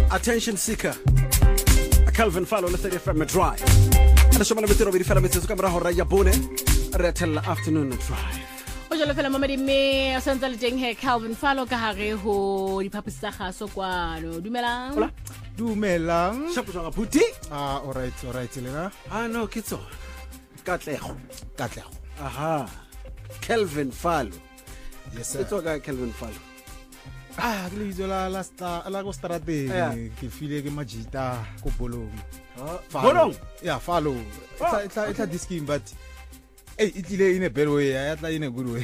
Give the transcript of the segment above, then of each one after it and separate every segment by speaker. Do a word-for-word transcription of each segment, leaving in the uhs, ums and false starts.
Speaker 1: Attention seeker. Calvin Fallo le thirty F M drive. Re shoma le betero be di fela metsetso ka mora hora ya bone. Re tella afternoon drive.
Speaker 2: O jalo fela mamedi me a santsa le teng he Calvin Fallo ka hare ho diphapusi tsa gaso kwano. Dumelang.
Speaker 1: Hola.
Speaker 3: Dumelang.
Speaker 1: Shapo jwa puti.
Speaker 3: Ah, all right, all right, Lena.
Speaker 1: Ah no, ke tsona. Katlego.
Speaker 3: Katlego.
Speaker 1: Aha. Calvin Fallo.
Speaker 3: Yes sir.
Speaker 1: It's okay, Calvin Fallo.
Speaker 3: Ah, ke le itse la la sta la go strateng ke file ke majita ko bolong.
Speaker 1: Ah, bolong.
Speaker 3: Yeah, Fallo. It's a it's a disking but hey, it in a bad way, I in a good way.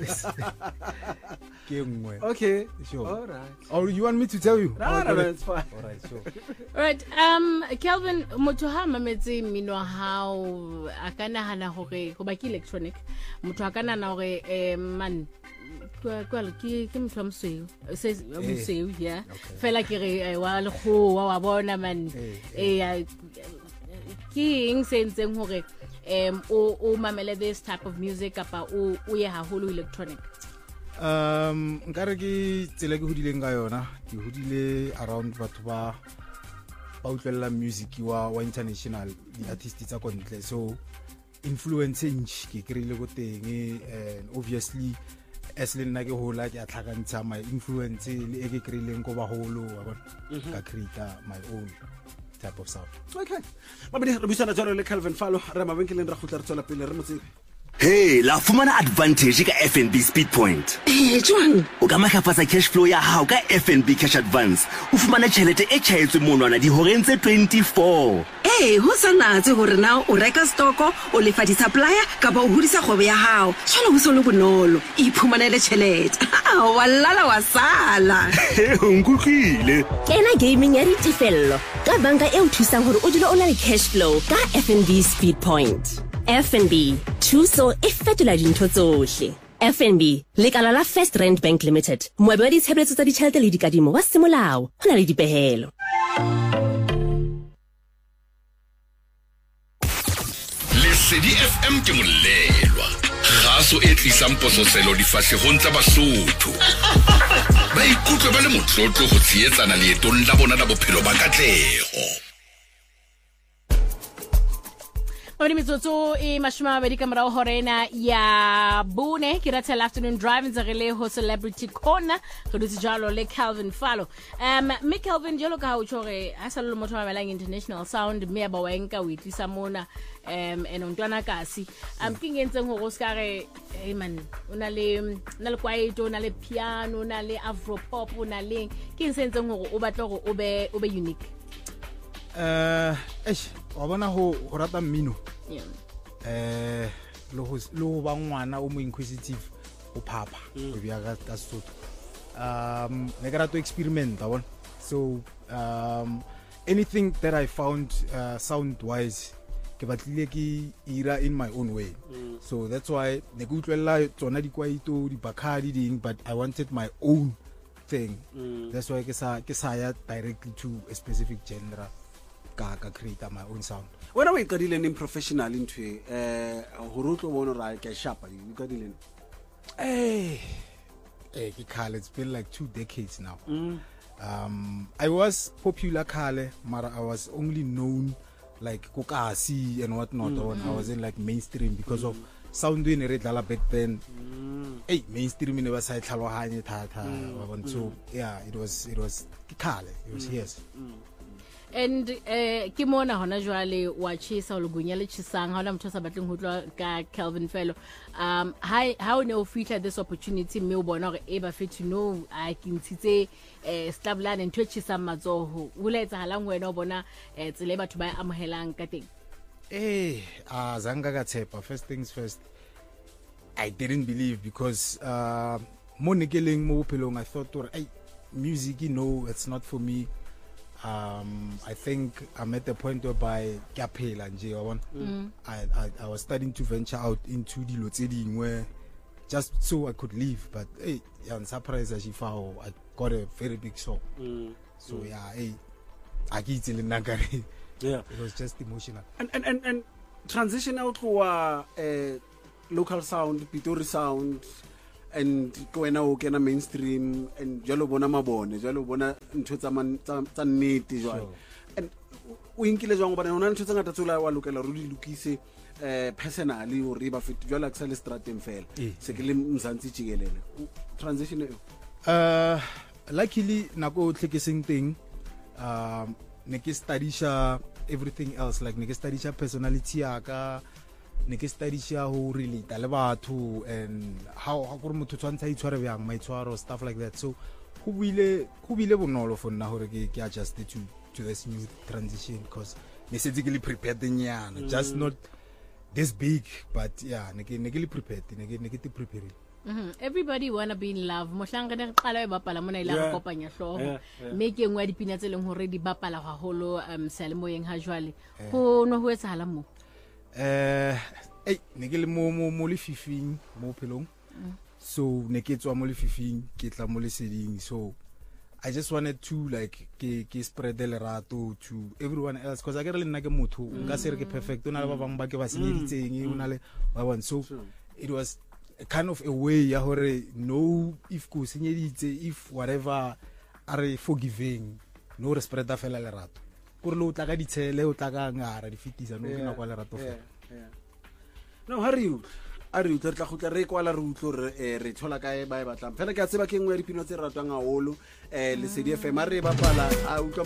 Speaker 1: Okay.
Speaker 3: Sure.
Speaker 1: All right.
Speaker 3: Or you want me to tell you?
Speaker 1: No, no, no, it's fine.
Speaker 3: All right, sure.
Speaker 2: All right. Um, Calvin, motho ha mametse mino hao akana hana hore go baki electronic. Motho akana na hore eh man kwala ke ke motho mosweu se mosweu ya fela ke re wa le go wa bona man eh ke eng sentseng hore um o o mamele this type of music apa o o ye haholo electronic.
Speaker 3: Um nkare ke tsela ke hodileng ka yona ke hodile around batho ba ba utlwela music wa wa international di artists tsa kontle so influence nch ke krile go teng and obviously as le nna ke hola ke a tlhakantsha my influence le e ke krileng go ba holo wa bona ka create my own type of sound.
Speaker 1: Okay. Mabedi re buisana jalo le Calvin Fallo re mabenkeleng ra khutla re tswela pele re motse.
Speaker 4: Hey, la fumana advantage ka F N B Speed Point.
Speaker 5: Eh, jwang?
Speaker 4: O ka matlafatsa cash flow ya hao ka F N B Cash Advance. O fumana tjhelete e tjhaetswe monwana di horeng tse twenty-four.
Speaker 5: Eh, ho sanatse hore na o reka stoko, o lefa di supplier ka ba o hodisa kgwebo ya hao. Tshwana ho solo bonolo. Iphumanele tjhelete. Ah, wallala wa sala.
Speaker 4: He, nkutlile.
Speaker 6: Kena gaming ya ditefello. Ka banka e o thusang hore o dule o na le cash flow ka F N B Speed Point. F N B, thuso e fetola dintho tsohle. F N B, lekala la First Rand Bank Limited. Moabi wa ditshebeletso tsa ditjhelete le dikadimo wa semolao. Ho na le dipehelo.
Speaker 7: Lesedi F M ke molelwa. Kgaso e tlisang pososelo difahlehong tsa Basotho. Ba ikutlwe ba le motlotlo go tsietsana leetong la bona la bophelo ba katlego.
Speaker 2: Mabedi metsotso e mashome a mabedi ka morao horena ya bone ke ratela afternoon drive ntse re le ho Celebrity Corner re dutse jalo le Calvin Fallo. Um me Calvin jalo ka ho tshore ha sa le motho wa mamelang international sound me ba wa enka o itlisa mona um eno ntwana kasi um ke ngentseng ho go skare hey man una le na le kwaito na le piano na le afro pop una le ke nsentseng ho o batla go o be o be unique.
Speaker 3: Eh, eh, wa bona ho ho rata mmino.
Speaker 2: Yeah.
Speaker 3: Eh, lo ho lo ba ngwana o mo inquisitive o phapa go bia ka ka Sotho. Um, ne ka to experiment ba bona. So, um anything that I found uh, sound wise ke batlile ke ira in my own way. Mm. So that's why ne go utlwela tsona di kwaito di bakadi ding but I wanted my own thing. Mm. That's why ke sa ke sa ya directly to a specific genre. Ka create my own sound.
Speaker 1: When are we qadileng in professional into eh ho rutlo bona ra ke sharp you qadileng?
Speaker 3: Eh eh ke khale it's been like two decades now.
Speaker 1: Mm.
Speaker 3: Um I was popular khale mara I was only known like kokasi and what not mm. I was in like mainstream because mm. of sound in re dlala back then. Mm. Hey, mainstream ne ba sa tlhalohanye thata mm. so mm. yeah it was it was khale it was mm. yes. Mm.
Speaker 2: And eh ke mona hona jwale wa chisa o lugunya le chisang ha ona motho sa batleng ho tlwa ka Calvin Fallo. Um how how ne o feature this opportunity me o bona hore e ba fit to know a ke ntshitse eh stablan and twitchisa matsoho o letsa halang wena o bona eh tsele batho ba amohelang ka teng.
Speaker 3: Eh a zanga ka tshepa first things first I didn't believe because uh mo nekeleng mo bophelong I thought or hey music you know it's not for me. Um, I think I'm at the point whereby kapela nje mm. I, I I was starting to venture out into the lotseding where just so I could live but hey I'm surprised as if I got a very big song mm. so mm. yeah hey I get it nagare
Speaker 1: yeah
Speaker 3: it was just emotional
Speaker 1: and and and, and transition out to uh, uh local sound Pitori sound and ko wena o kena mainstream and jalo bona mabone jalo bona ntho tsa man- tsa tsa nnete jwale and o inkile jwang bona ona ntho tse ngata tsola wa lokela ro di lokise eh personally o re ba fit jwala ka le strateng fela
Speaker 3: Eh.
Speaker 1: se ke le mzantsi jikelele transition e
Speaker 3: uh luckily nako tle ke seng teng um ne ke studisha everything else like ne ke studisha personality ya ka ne ke studisha ho relate le batho and how how gore motho tshwantsa itshware byang maitshwaro stuff like that so go bile go bile bonolo for nna hore ke ke adjust to to this new transition because ne setse ke le prepared nyana just not this big but yeah ne ke ne ke le prepared ne ke ne ke te prepared.
Speaker 2: Mhm. Everybody wanna be in love. Mohlanga ne qala e bapala mona ile
Speaker 1: Yeah.
Speaker 2: ga kopanya hloho.
Speaker 1: Yeah, yeah.
Speaker 2: Me ke ngwa dipina tse leng hore di bapala haholo um salemoyeng ha jwale. Ho no ho etsahala mo.
Speaker 3: Eh ei ne ke le mo mo mo le fifing mo pelong so ne ke tswa mo le fifing ke tla mo le seding so I just wanted to like ke ke spread the lerato to everyone else because I get le nna ke motho nka se re ke perfect ona le ba bang ba ke ba senyeditseng ona le ba bang so it was a kind of a way ya hore no if ko senyeditse if whatever are forgiving no re spread fela lerato gore lo tla ka ditshele o tla ka ngara di fitisa no ke na kwa lerato fela.
Speaker 1: no hurry you ari utla tla khutla re kwala re utlo re eh, re thola kae ba e batlang fela ke a tseba ke ngwe ya dipino tse ratwang haholo eh le C D F M a re bapala a utlwa